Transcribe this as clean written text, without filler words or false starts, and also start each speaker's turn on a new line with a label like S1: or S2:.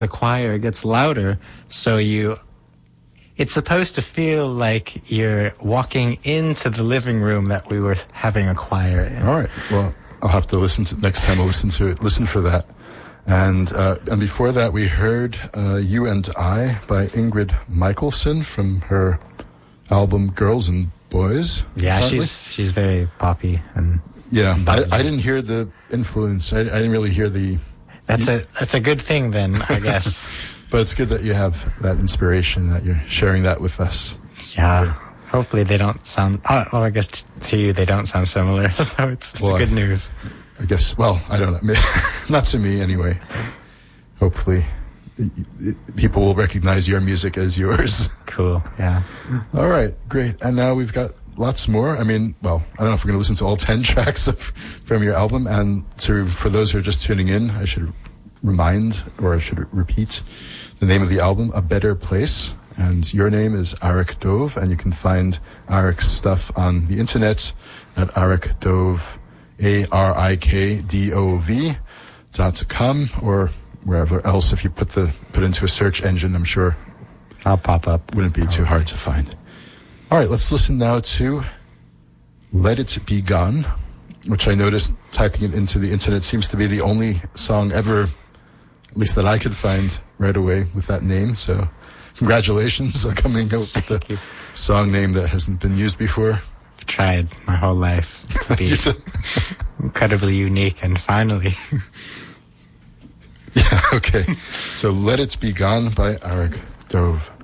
S1: the choir gets louder, so it's supposed to feel like you're walking into the living room that we were having a choir in.
S2: All right. Well, I'll have to next time I'll listen for that. And before that, we heard You and I by Ingrid Michaelson from her album Girls and Boys.
S1: Yeah, apparently. she's very poppy and
S2: I didn't hear the influence. I didn't really hear the.
S1: That's a good thing then, I guess.
S2: But it's good that you have that inspiration, that you're sharing that with us.
S1: Yeah. Hopefully they don't sound. Well, I guess to you they don't sound similar, so it's good news.
S2: I guess. Well, I don't know. Not to me anyway. Hopefully, people will recognize your music as yours.
S1: Cool. Yeah.
S2: All right. Great. And now we've got lots more. I mean, well, I don't know if we're going to listen to all 10 tracks from your album. And for those who are just tuning in, I should repeat the name of the album, A Better Place. And your name is Arik Dove, and you can find Arik's stuff on the internet at arikdove, ARIKDOV.com, or wherever else. If you put into a search engine, I'm sure
S1: I'll pop up.
S2: Wouldn't be too hard to find. All right, let's listen now to Let It Be Gone, which I noticed typing it into the internet seems to be the only song ever, at least that I could find right away with that name. So congratulations on coming up with the song name that hasn't been used before.
S1: I've tried my whole life to be incredibly unique, and finally.
S2: Yeah, okay. So Let It Be Gone by Arik Dove.